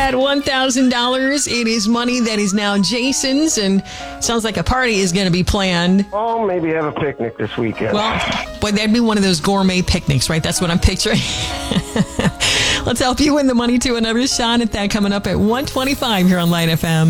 that $1,000. It is money that is now Jason's, and sounds like a party is going to be planned. Oh, maybe have a picnic this weekend. Well, boy, that'd be one of those gourmet picnics, right? That's what I'm picturing. Let's help you win the money to another shot at that coming up at 1:25 here on Light FM.